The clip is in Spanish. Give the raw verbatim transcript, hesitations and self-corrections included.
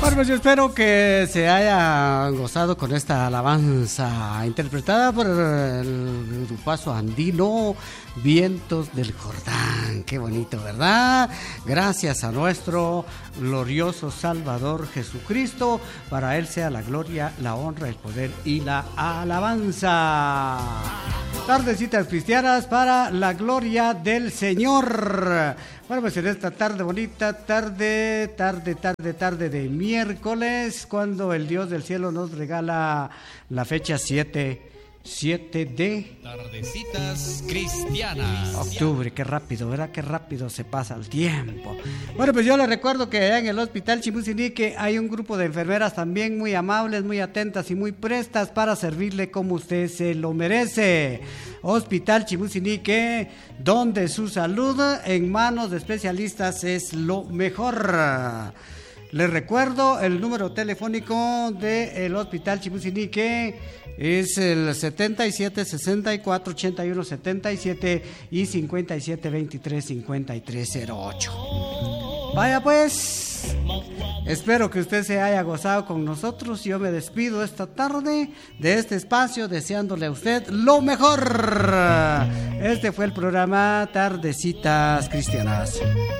Bueno, pues yo espero que se haya gozado con esta alabanza interpretada por el grupazo andino Vientos del Jordán. Qué bonito, ¿verdad? Gracias a nuestro glorioso Salvador Jesucristo. Para Él sea la gloria, la honra, el poder y la alabanza. Tardecitas cristianas para la gloria del Señor. Bueno, pues en esta tarde bonita, tarde, tarde, tarde, tarde de miércoles, cuando el Dios del cielo nos regala la fecha siete, siete de... Tardecitas cristianas. Octubre, qué rápido, ¿verdad? Qué rápido se pasa el tiempo. Bueno, pues yo les recuerdo que allá en el Hospital Chimusinique hay un grupo de enfermeras también muy amables, muy atentas y muy prestas para servirle como usted se lo merece. Hospital Chimusinique, donde su salud en manos de especialistas es lo mejor. Les recuerdo el número telefónico del Hospital Chimusinique es el setenta y siete, sesenta y cuatro, ochenta y uno, setenta y siete y cincuenta y siete, veintitrés, cincuenta y tres, cero ocho. Vaya pues, espero que usted se haya gozado con nosotros. Yo me despido esta tarde de este espacio deseándole a usted lo mejor. Este fue el programa Tardecitas Cristianas.